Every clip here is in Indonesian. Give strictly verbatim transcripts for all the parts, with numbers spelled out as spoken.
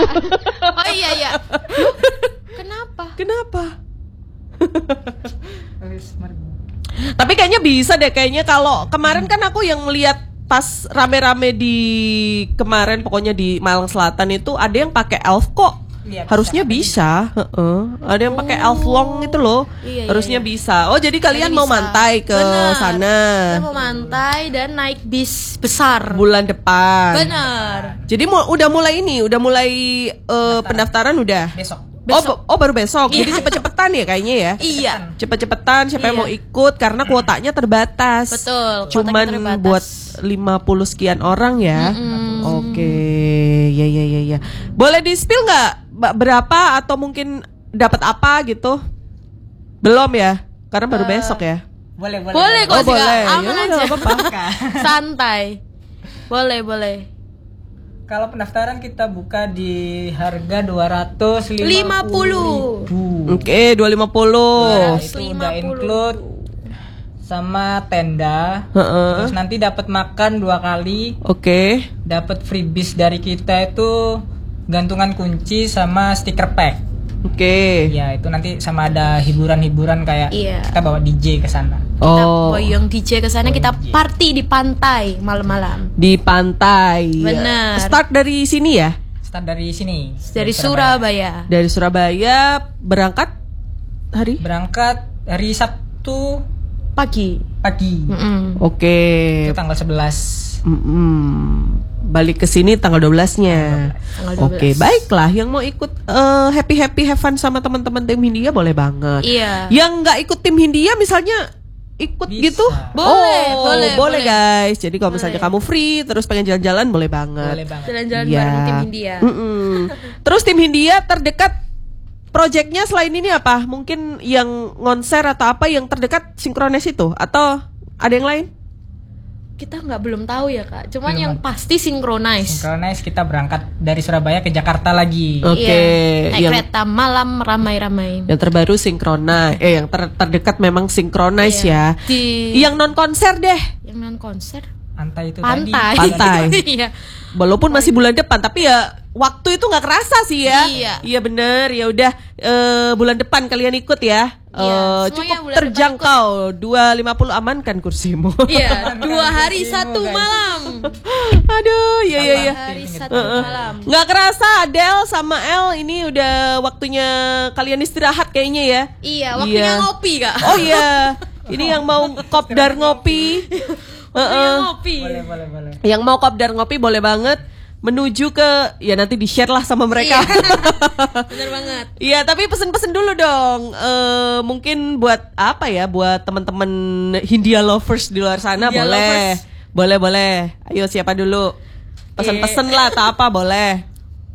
Oh iya iya. Kenapa? Kenapa? Tapi kayaknya bisa deh, kayaknya kalau kemarin kan aku yang lihat pas rame-rame di kemarin pokoknya di Malang Selatan itu ada yang pakai elf kok. Iya, harusnya bisa, bisa. Uh-uh. Ada yang pakai elf long itu loh. Iya, harusnya iya, iya. bisa. Oh, jadi kalian Jadi mau bisa. mantai ke Bener. sana. Kita mau mantai dan naik bis besar. Bulan depan. Bener. Jadi mau udah mulai ini, udah mulai uh, pendaftaran udah. Besok. Besok. Oh, oh baru besok. Iya. Jadi cepet-cepetan ya kayaknya ya. Iya. Cepet-cepetan siapa yang Iya. mau ikut karena kuotanya terbatas. Betul. Cuman kuotanya terbatas. buat lima puluh sekian orang ya. Mm-mm. Oke. Ya ya ya ya. Boleh di-spill enggak berapa atau mungkin dapat apa gitu? Belum ya? Karena baru Uh, besok ya. Boleh, boleh. Boleh kok Oh, sih, Kak. boleh. Aman Ya, aja. nggak apa-apa. Santai. Boleh, boleh. Kalau pendaftaran kita buka di harga dua ratus lima lima puluh. puluh. Oke, dua ratus lima puluh. Nah, itu lima udah puluh. include sama tenda. Heeh. Terus nanti dapat makan dua kali, Oke. dapat freebies dari kita itu gantungan kunci sama stiker pack. Oke. Ya, itu nanti sama ada hiburan-hiburan kayak Iya. kita bawa D J ke sana. Kita Oh, boyong D J ke sana, kita D J. party di pantai malam-malam. di pantai. Bener. Start dari sini ya? Start dari sini. Dari Surabaya. Dari Surabaya berangkat hari? Berangkat hari Sabtu Pagi. pagi. Mm-mm. Oke. Itu tanggal sebelas. Mm-mm. Balik ke sini tanggal dua belas-nya. Tanggal dua belas. Oke, baiklah. Yang mau ikut eh, happy-happy have fun sama teman-teman tim Hindia boleh banget. Iya. Yang nggak ikut tim Hindia misalnya ikut Bisa. gitu? Boleh, oh, boleh, boleh boleh. guys. Jadi kalau misalnya Boleh. kamu free terus pengen jalan-jalan boleh banget. Boleh banget. Jalan-jalan Iya. bareng tim Hindia. Mm-mm. Terus tim Hindia terdekat proyeknya selain ini apa? Mungkin yang konser atau apa yang terdekat sinkronis itu atau ada yang lain? Kita nggak belum tahu ya Kak. Cuman Belum. yang pasti synchronize. Synchronize kita berangkat dari Surabaya ke Jakarta lagi. Oke, Iya. Naik yang kereta malam ramai-ramai. yang terbaru sinkronis. Eh yang ter- terdekat memang sinkronis ya. Iya. Di Yang non konser deh. yang non konser Pantai itu pantai. tadi. Pantai. Iya. Walaupun masih bulan depan tapi ya waktu itu nggak kerasa sih ya. Iya. Iya bener. Ya udah eh, bulan depan kalian ikut ya. Iya, Eh, semuanya cukup bulan terjangkau. dua ratus lima puluh amankan kursimu. Iya, dua hari Kursimu, satu guys. malam. Aduh, iya iya iya. Dua hari satu Heeh. malam. Nggak kerasa Adele sama El ini udah waktunya kalian istirahat kayaknya ya. Iya, waktunya Iya. ngopi Kak. Oh iya, ini yang mau kopdar ngopi. Waktunya Heeh. ngopi. Boleh, boleh, boleh. Yang mau kopdar ngopi boleh banget menuju ke ya nanti di share lah sama mereka. Iya. Bener banget. Iya, tapi pesen-pesen dulu dong. Eh mungkin buat apa ya? Buat teman-teman Hindia lovers di luar sana Hindia boleh. lovers. Boleh, boleh. Ayo siapa dulu? Pesen-pesen lah atau apa boleh.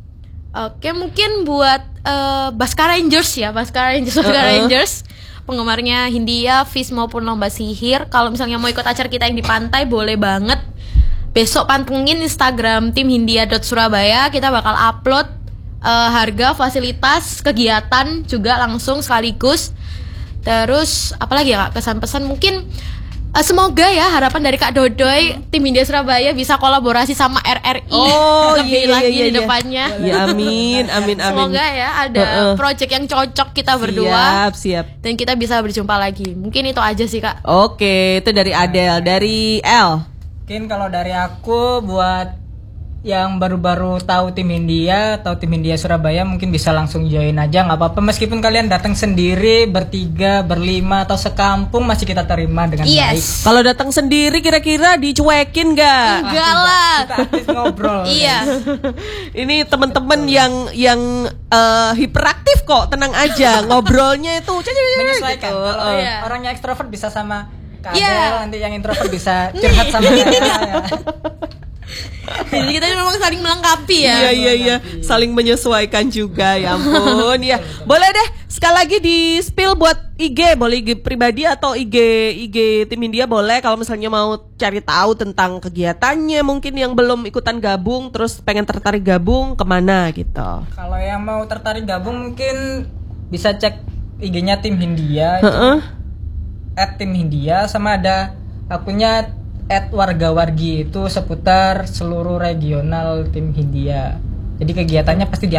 Oke, mungkin buat eh, Baskara Rangers ya, Baskara Rangers, Baskara Uh-uh. Rangers. Penggemarnya Hindia, Fish maupun lomba sihir. Kalau misalnya mau ikut acara kita yang di pantai boleh banget. Besok pantengin Instagram tim hindia.surabaya. Kita bakal upload eh, harga, fasilitas, kegiatan juga langsung sekaligus. Terus apalagi ya Kak, pesan-pesan mungkin eh, semoga ya harapan dari Kak Dodoy tim Hindia Surabaya bisa kolaborasi sama R R I Oh, lebih iya, lagi iya, di iya. depannya. Ya amin, amin, amin. Semoga ya ada Heeh. project yang cocok kita berdua Siap, siap. dan kita bisa berjumpa lagi. Mungkin itu aja sih Kak. Oke, itu dari Adele, dari L. Mungkin kalau dari aku buat yang baru-baru tahu tim Hindia atau tim Hindia Surabaya mungkin bisa langsung join aja, nggak apa-apa meskipun kalian datang sendiri, bertiga, berlima atau sekampung masih kita terima dengan baik. Yes. Kalau datang sendiri kira-kira dicuekin gak? Enggak lah. Kita aktif ngobrol. Iya. Ini teman-teman yang yang eh, hiperaktif kok, tenang aja. Ngobrolnya itu Menyesuaikan. gitu. Kalau Iya. orangnya ekstrovert bisa sama Kak Iya. Adel, nanti yang introvert bisa curhat sama saya. Ya. Jadi kita memang saling melengkapi ya. Iya iya iya, saling menyesuaikan juga ya ampun ya. Boleh deh sekali lagi di spill buat I G, boleh I G pribadi atau I G I G tim Hindia boleh kalau misalnya mau cari tahu tentang kegiatannya, mungkin yang belum ikutan gabung terus pengen tertarik gabung kemana gitu. Kalau yang mau tertarik gabung mungkin bisa cek I G-nya tim Hindia. Heeh. At tim Hindia sama ada akunnya at warga-wargi itu seputar seluruh regional tim Hindia. Jadi kegiatannya pasti di